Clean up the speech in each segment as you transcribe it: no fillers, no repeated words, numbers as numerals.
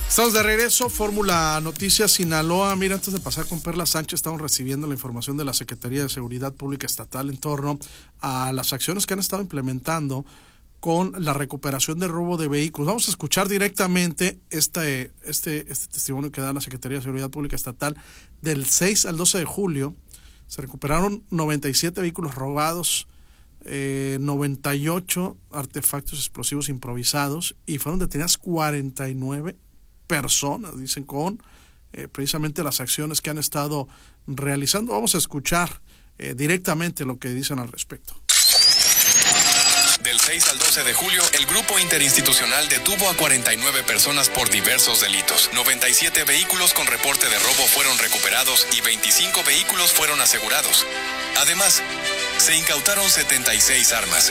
Estamos de regreso, Fórmula Noticias Sinaloa. Mira, antes de pasar con Perla Sánchez, estamos recibiendo la información de la Secretaría de Seguridad Pública Estatal en torno a las acciones que han estado implementando con la recuperación de robo de vehículos. Vamos a escuchar directamente este testimonio que da la Secretaría de Seguridad Pública Estatal. Del 6 al 12 de julio se recuperaron 97 vehículos robados, 98 artefactos explosivos improvisados y fueron detenidas 49 personas, dicen, con precisamente las acciones que han estado realizando. Vamos a escuchar directamente lo que dicen al respecto. Del 6 al 12 de julio, el Grupo Interinstitucional detuvo a 49 personas por diversos delitos. 97 vehículos con reporte de robo fueron recuperados y 25 vehículos fueron asegurados. Además, se incautaron 76 armas,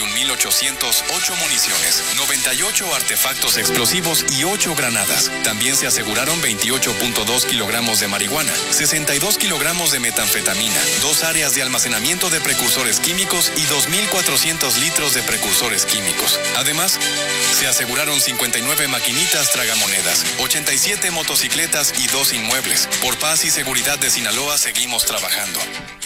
21.808 municiones, 98 artefactos explosivos y 8 granadas. También se aseguraron 28.2 kilogramos de marihuana, 62 kilogramos de metanfetamina, 2 áreas de almacenamiento de precursores químicos y 2.400 litros de precursores químicos. Además, se aseguraron 59 maquinitas tragamonedas, 87 motocicletas y 2 inmuebles. Por paz y seguridad de Sinaloa seguimos trabajando.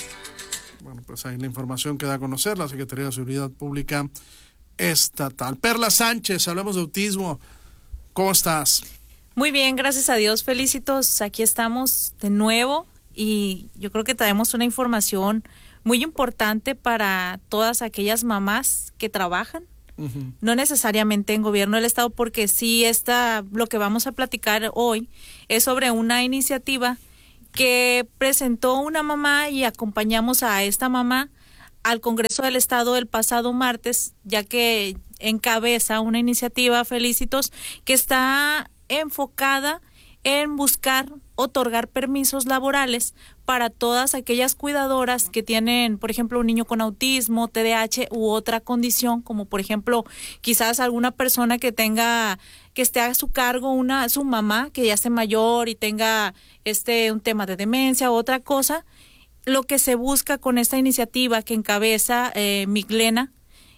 Pues ahí la información que da a conocer la Secretaría de Seguridad Pública Estatal. Perla Sánchez, hablamos de autismo. ¿Cómo estás? Muy bien, gracias a Dios, felicitos. Aquí estamos de nuevo y yo creo que traemos una información muy importante para todas aquellas mamás que trabajan. Uh-huh. No necesariamente en gobierno del estado, porque sí lo que vamos a platicar hoy es sobre una iniciativa que presentó una mamá y acompañamos a esta mamá al Congreso del Estado el pasado martes, ya que encabeza una iniciativa, felicitos, que está enfocada en buscar otorgar permisos laborales para todas aquellas cuidadoras que tienen, por ejemplo, un niño con autismo, TDAH u otra condición, como por ejemplo, quizás alguna persona que esté a su cargo su mamá que ya esté mayor y tenga un tema de demencia u otra cosa. Lo que se busca con esta iniciativa que encabeza Miglena,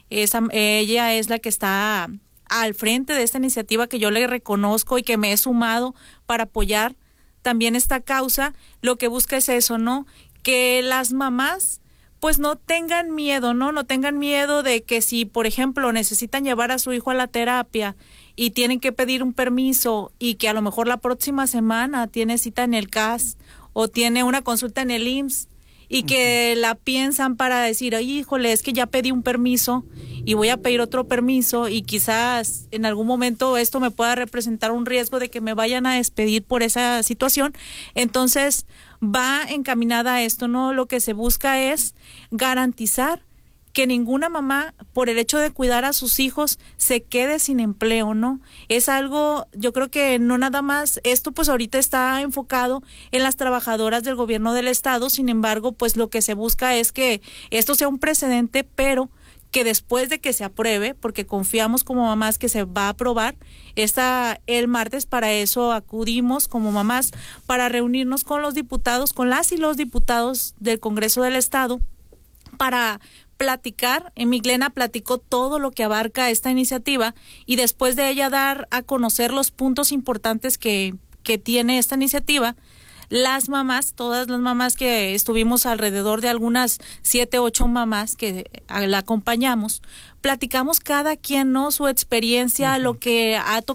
ella es la que está al frente de esta iniciativa, que yo le reconozco y que me he sumado para apoyar también esta causa. Lo que busca es eso, ¿no? Que las mamás pues no tengan miedo, ¿no? No tengan miedo de que si, por ejemplo, necesitan llevar a su hijo a la terapia y tienen que pedir un permiso y que a lo mejor la próxima semana tiene cita en el CAS o tiene una consulta en el IMSS y que la piensan para decir, híjole, es que ya pedí un permiso y voy a pedir otro permiso y quizás en algún momento esto me pueda representar un riesgo de que me vayan a despedir por esa situación. Entonces va encaminada a esto, ¿no? Lo que se busca es garantizar que ninguna mamá, por el hecho de cuidar a sus hijos, se quede sin empleo, ¿no? Es algo, yo creo que no nada más, esto pues ahorita está enfocado en las trabajadoras del gobierno del estado, sin embargo, pues lo que se busca es que esto sea un precedente, pero que después de que se apruebe, porque confiamos como mamás que se va a aprobar, el martes para eso acudimos como mamás, para reunirnos con los diputados, con las y los diputados del Congreso del Estado, para platicar. Miglena platicó todo lo que abarca esta iniciativa y después de ella dar a conocer los puntos importantes que tiene esta iniciativa, las mamás, todas las mamás que estuvimos alrededor de algunas 7, 8 mamás que la acompañamos, platicamos cada quien, ¿no? Su experiencia, uh-huh, lo que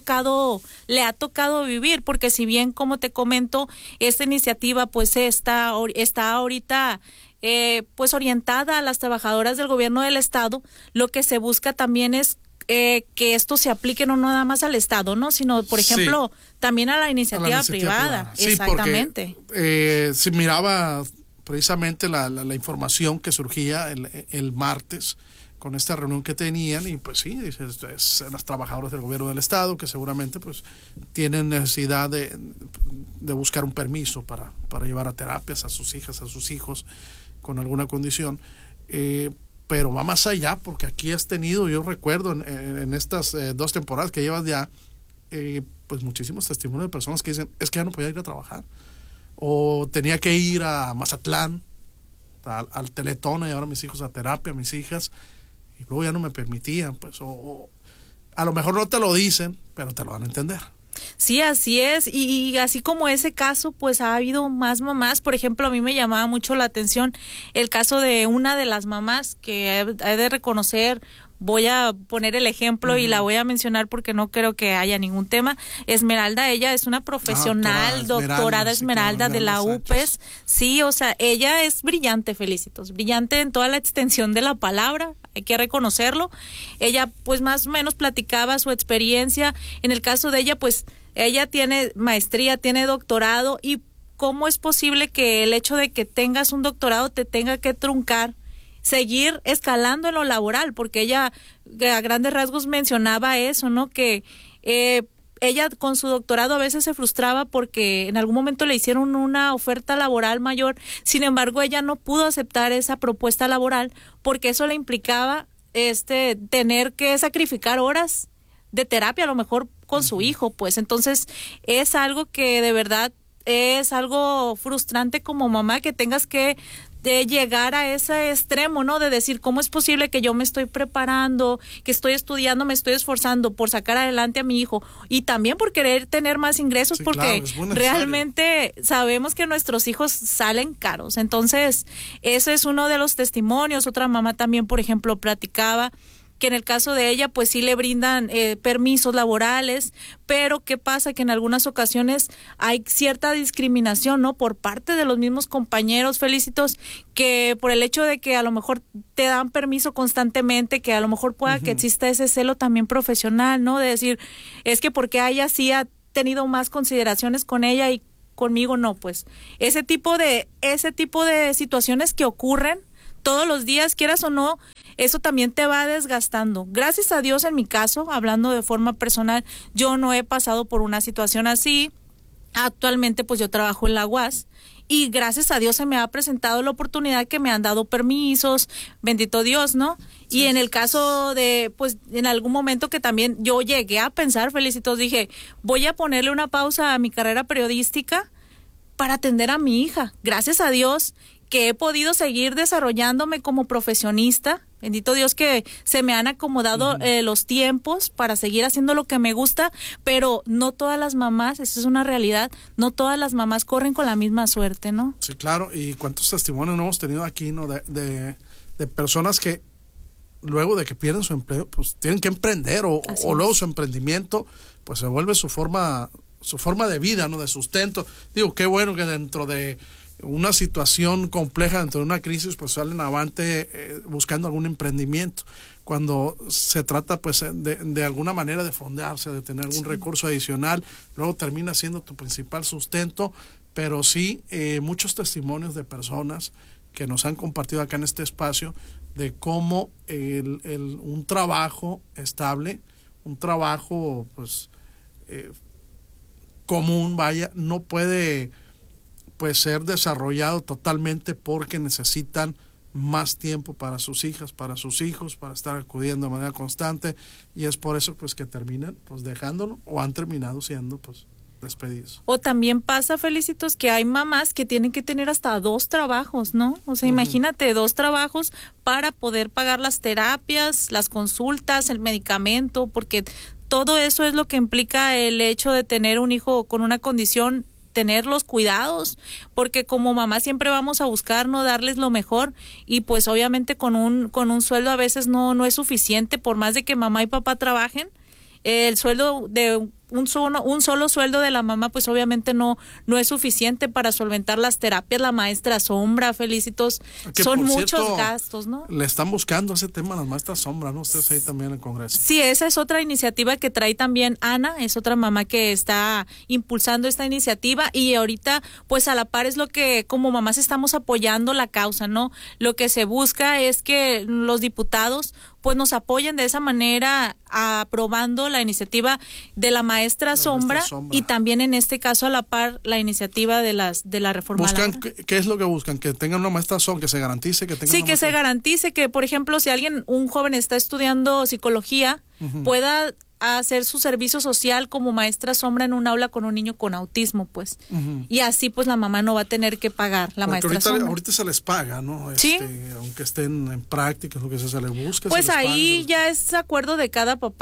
le ha tocado vivir, porque si bien, como te comento, esta iniciativa pues está ahorita pues orientada a las trabajadoras del gobierno del estado, lo que se busca también es que esto se aplique no nada más al estado, ¿no? Sino, por ejemplo, también a la iniciativa privada. Sí, exactamente. Porque se miraba precisamente la información que surgía el martes con esta reunión que tenían y pues sí, es las trabajadoras del gobierno del estado que seguramente pues tienen necesidad de buscar un permiso para llevar a terapias a sus hijas, a sus hijos con alguna condición, pero va más allá, porque aquí has tenido, yo recuerdo en estas 2 temporadas que llevas ya, pues muchísimos testimonios de personas que dicen, es que ya no podía ir a trabajar, o tenía que ir a Mazatlán, al Teletón, a llevar a mis hijos a terapia, a mis hijas, y luego ya no me permitían, pues, o a lo mejor no te lo dicen, pero te lo van a entender. Sí, así es, y así como ese caso, pues ha habido más mamás. Por ejemplo, a mí me llamaba mucho la atención el caso de una de las mamás que he de reconocer. Voy a poner el ejemplo y la voy a mencionar porque no creo que haya ningún tema. Esmeralda, ella es una profesional, doctorada Esmeralda, sí, claro, de la UPES. Sí, o sea, ella es brillante, Felicitos, brillante en toda la extensión de la palabra, hay que reconocerlo. Ella, pues, más o menos platicaba su experiencia. En el caso de ella, pues, ella tiene maestría, tiene doctorado, y ¿cómo es posible que el hecho de que tengas un doctorado te tenga que truncar seguir escalando en lo laboral? Porque ella a grandes rasgos mencionaba eso, ¿no? Que ella con su doctorado a veces se frustraba porque en algún momento le hicieron una oferta laboral mayor. Sin embargo, ella no pudo aceptar esa propuesta laboral porque eso le implicaba tener que sacrificar horas de terapia, a lo mejor con su hijo, pues. Entonces es algo que de verdad es algo frustrante como mamá, que tengas que llegar a ese extremo, ¿no? De decir, ¿cómo es posible que yo me estoy preparando, que estoy estudiando, me estoy esforzando por sacar adelante a mi hijo, y también por querer tener más ingresos? Sí, porque claro, realmente sabemos que nuestros hijos salen caros. Entonces, ese es uno de los testimonios. Otra mamá también, por ejemplo, platicaba que en el caso de ella, pues sí le brindan permisos laborales, pero ¿qué pasa? Que en algunas ocasiones hay cierta discriminación, ¿no? Por parte de los mismos compañeros, Felicitos, que por el hecho de que a lo mejor te dan permiso constantemente, que a lo mejor pueda que exista ese celo también profesional, ¿no? De decir, es que porque ella sí ha tenido más consideraciones con ella y conmigo no, pues. Ese tipo de situaciones que ocurren todos los días, quieras o no, eso también te va desgastando. Gracias a Dios, en mi caso, hablando de forma personal, yo no he pasado por una situación así. Actualmente, pues yo trabajo en la UAS y gracias a Dios se me ha presentado la oportunidad que me han dado permisos, bendito Dios, ¿no? Sí. Y en el caso de, pues en algún momento que también yo llegué a pensar, Felicitos, dije, voy a ponerle una pausa a mi carrera periodística para atender a mi hija. Gracias a Dios que he podido seguir desarrollándome como profesionista. Bendito Dios que se me han acomodado los tiempos para seguir haciendo lo que me gusta, pero no todas las mamás, eso es una realidad, no todas las mamás corren con la misma suerte, ¿no? Sí, claro, y cuántos testimonios no hemos tenido aquí, ¿no? De personas que luego de que pierden su empleo, pues tienen que emprender o luego su emprendimiento, pues se vuelve su forma de vida, ¿no? De sustento. Digo, qué bueno que dentro de una situación compleja, dentro de una crisis, pues salen avante buscando algún emprendimiento. Cuando se trata, pues, de alguna manera de fondearse, de tener algún recurso adicional, luego termina siendo tu principal sustento. Pero sí, muchos testimonios de personas que nos han compartido acá en este espacio de cómo un trabajo estable, un trabajo, pues, común, vaya, no puede, pues, ser desarrollado totalmente porque necesitan más tiempo para sus hijas, para sus hijos, para estar acudiendo de manera constante, y es por eso, pues, que terminan, pues, dejándolo o han terminado siendo, pues, despedidos. O también pasa, Felicitos, que hay mamás que tienen que tener hasta 2 trabajos, ¿no? O sea, imagínate 2 trabajos para poder pagar las terapias, las consultas, el medicamento, porque todo eso es lo que implica el hecho de tener un hijo con una condición, tener los cuidados, porque como mamá siempre vamos a buscar no darles lo mejor, y pues obviamente con un sueldo a veces no es suficiente, por más de que mamá y papá trabajen. El sueldo de un solo sueldo de la mamá, pues obviamente no es suficiente para solventar las terapias, la maestra sombra, Felicitos, son muchos gastos, ¿no? Le están buscando ese tema a las maestras sombra, ¿no? Ustedes ahí también en el Congreso. Sí, esa es otra iniciativa que trae también Ana, es otra mamá que está impulsando esta iniciativa, y ahorita pues a la par es lo que como mamás estamos apoyando la causa, ¿no? Lo que se busca es que los diputados pues nos apoyen de esa manera, aprobando la iniciativa de la maestra sombra, y también en este caso a la par la iniciativa de la reforma. ¿Buscan qué es lo que buscan? Que tengan una maestra sombra, que se garantice que tengan. Sí, que se garantice que, por ejemplo, si un joven está estudiando psicología, pueda hacer su servicio social como maestra sombra en un aula con un niño con autismo, pues. Y así pues la mamá no va a tener que pagar la maestra sombra. Ahorita se les paga, ¿no? ¿Sí? Aunque estén en prácticas, lo que se les busca. Pues ahí ya es acuerdo de cada papá.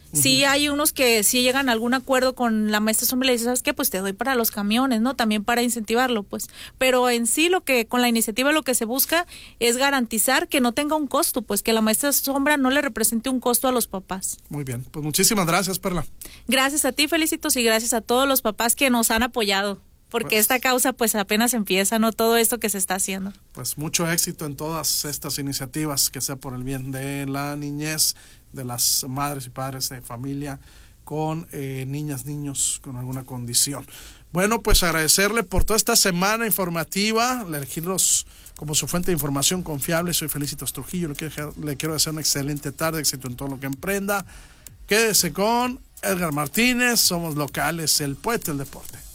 Sí, hay unos que sí llegan a algún acuerdo con la maestra sombra y le dicen, ¿sabes qué? Pues te doy para los camiones, ¿no? También para incentivarlo, pues. Pero en sí con la iniciativa lo que se busca es garantizar que no tenga un costo, pues que la maestra sombra no le represente un costo a los papás. Muy bien, pues muchísimas gracias, Perla. Gracias a ti, Felicitos, y gracias a todos los papás que nos han apoyado. Porque esta causa pues apenas empieza, ¿no? Todo esto que se está haciendo. Pues mucho éxito en todas estas iniciativas, que sea por el bien de la niñez, de las madres y padres de familia con niñas, niños con alguna condición. Bueno, pues agradecerle por toda esta semana informativa, elegirlos como su fuente de información confiable. Soy Felicitos Trujillo, le quiero desear una excelente tarde, éxito en todo lo que emprenda. Quédese con Edgar Martínez, somos locales, el poeta del deporte.